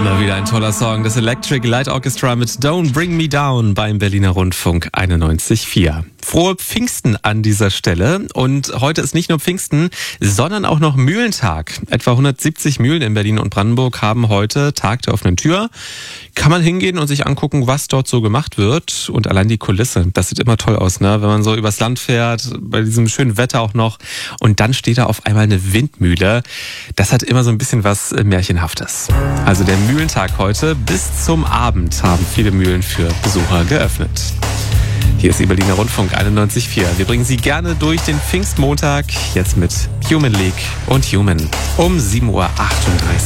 Immer wieder ein toller Song, das Electric Light Orchestra mit Don't Bring Me Down beim Berliner Rundfunk 91.4. Frohe Pfingsten an dieser Stelle. Und heute ist nicht nur Pfingsten, sondern auch noch Mühlentag. Etwa 170 Mühlen in Berlin und Brandenburg haben heute Tag der offenen Tür. Kann man hingehen und sich angucken, was dort so gemacht wird. Und allein die Kulisse, das sieht immer toll aus, ne? Wenn man so übers Land fährt, bei diesem schönen Wetter auch noch. Und dann steht da auf einmal eine Windmühle. Das hat immer so ein bisschen was Märchenhaftes. Also der Mühlentag heute. Bis zum Abend haben viele Mühlen für Besucher geöffnet. Hier ist Ihr Berliner Rundfunk 91.4. Wir bringen Sie gerne durch den Pfingstmontag. Jetzt mit Human League und Human um 7.38 Uhr.